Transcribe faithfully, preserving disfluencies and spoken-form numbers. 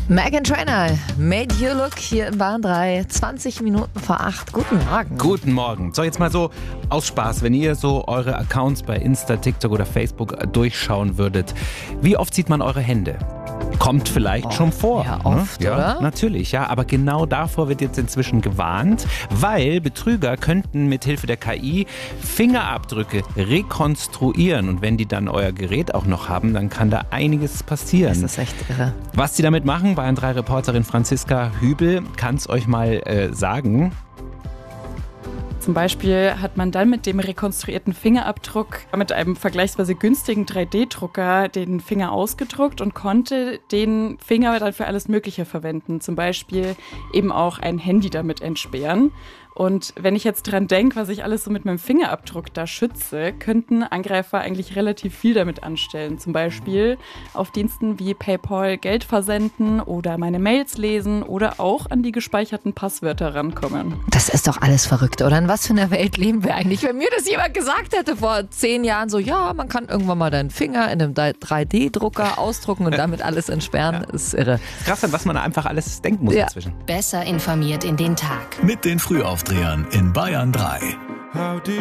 Meghan Trainor, Made You Look hier in Bahn drei, zwanzig Minuten vor acht. Guten Morgen. Guten Morgen. So, jetzt mal so aus Spaß, wenn ihr so eure Accounts bei Insta, TikTok oder Facebook durchschauen würdet, wie oft sieht man eure Hände? Kommt vielleicht oh, schon vor. Ja, oft, ne? Ja, oder? Natürlich, ja. Aber genau davor wird jetzt inzwischen gewarnt, weil Betrüger könnten mithilfe der K I Fingerabdrücke rekonstruieren. Und wenn die dann euer Gerät auch noch haben, dann kann da einiges passieren. Das ist echt irre. Was die damit machen, Bayern drei Reporterin Franziska Hübel kann es euch mal äh, sagen. Zum Beispiel hat man dann mit dem rekonstruierten Fingerabdruck mit einem vergleichsweise günstigen drei D Drucker den Finger ausgedruckt und konnte den Finger dann für alles Mögliche verwenden. Zum Beispiel eben auch ein Handy damit entsperren. Und wenn ich jetzt dran denke, was ich alles so mit meinem Fingerabdruck da schütze, könnten Angreifer eigentlich relativ viel damit anstellen. Zum Beispiel auf Diensten wie PayPal Geld versenden oder meine Mails lesen oder auch an die gespeicherten Passwörter rankommen. Das ist doch alles verrückt, oder? In was für einer Welt leben wir eigentlich? Wenn mir das jemand gesagt hätte vor zehn Jahren, so ja, man kann irgendwann mal deinen Finger in einem drei D Drucker ausdrucken und damit alles entsperren, ja. Ist irre. Krass, an was man einfach alles denken muss ja. inzwischen. Besser informiert in den Tag. Mit den Frühaufdrehern in Bayern drei.